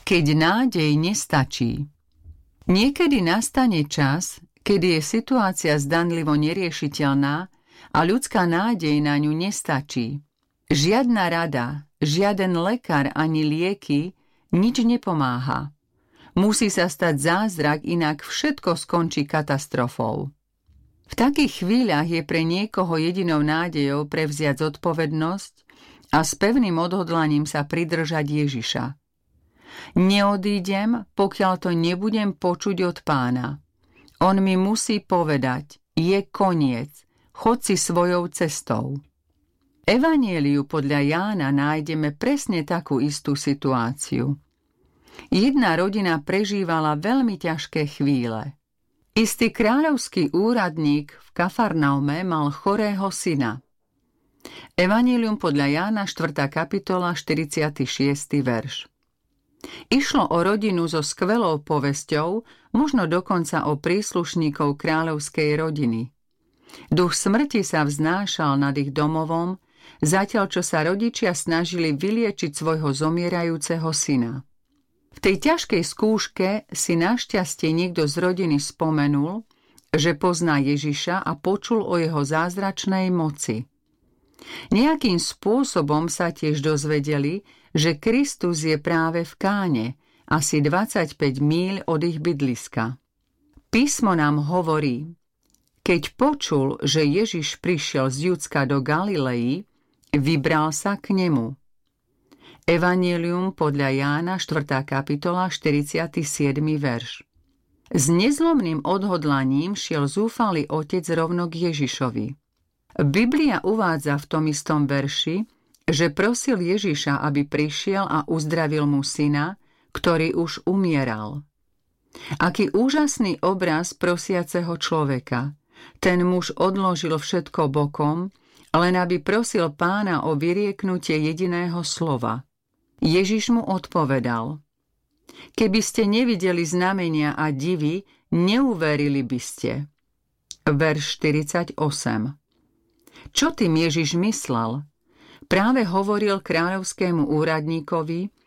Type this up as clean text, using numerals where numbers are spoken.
Keď nádej nestačí. Niekedy nastane čas, kedy je situácia zdanlivo neriešiteľná a ľudská nádej na ňu nestačí. Žiadna rada, žiaden lekár ani lieky nič nepomáha. Musí sa stať zázrak, inak všetko skončí katastrofou. V takých chvíľach je pre niekoho jedinou nádejou prevziať zodpovednosť a s pevným odhodlaním sa pridržať Ježiša. Neodídem, pokiaľ to nebudem počuť od Pána. On mi musí povedať, je koniec, chod si svojou cestou. V Evanjeliu podľa Jána nájdeme presne takú istú situáciu. Jedna rodina prežívala veľmi ťažké chvíle. Istý kráľovský úradník v Kafarnaume mal chorého syna. Evanjelium podľa Jána 4. kapitola 46. verš. Išlo o rodinu so skvelou povesťou, možno dokonca o príslušníkov kráľovskej rodiny. Duch smrti sa vznášal nad ich domovom, zatiaľ čo sa rodičia snažili vyliečiť svojho zomierajúceho syna. V tej ťažkej skúške si našťastie niekto z rodiny spomenul, že pozná Ježiša a počul o jeho zázračnej moci. Nejakým spôsobom sa tiež dozvedeli, že Kristus je práve v Káne, asi 25 míľ od ich bydliska. Písmo nám hovorí, keď počul, že Ježiš prišiel z Judska do Galilei, vybral sa k nemu. Evanjelium podľa Jána 4. kapitola 47. verš. S nezlomným odhodlaním šiel zúfalý otec rovno k Ježišovi. Biblia uvádza v tom istom verši, že prosil Ježiša, aby prišiel a uzdravil mu syna, ktorý už umieral. Aký úžasný obraz prosiaceho človeka. Ten muž odložil všetko bokom, len aby prosil Pána o vyrieknutie jediného slova. Ježiš mu odpovedal: Keby ste nevideli znamenia a divy, neuverili by ste. Verš 48. Čo tým Ježiš myslel? Práve hovoril kráľovskému úradníkovi,